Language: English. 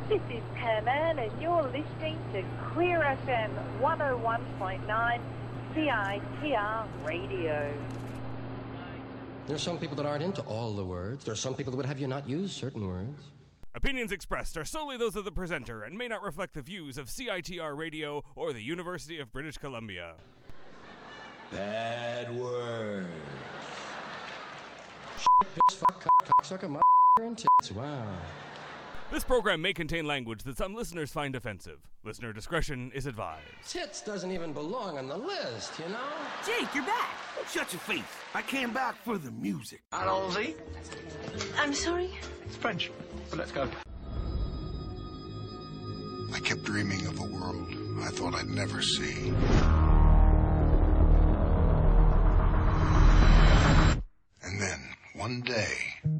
This is Pam Ann, and you're listening to Clear FM 101.9 CITR Radio. There's some people that aren't into all the words. There's some people that would have you not use certain words. Opinions expressed are solely those of the presenter and may not reflect the views of CITR Radio or the University of British Columbia. Bad words. Shit, piss, fuck, cocksucker, mother, and tits. Wow. This program may contain language that some listeners find offensive. Listener discretion is advised. Tits doesn't even belong on the list, you know? Jake, you're back. Shut your face. I came back for the music. Allons-y. I'm sorry? It's French, but let's go. I kept dreaming of a world I thought I'd never see. And then, one day...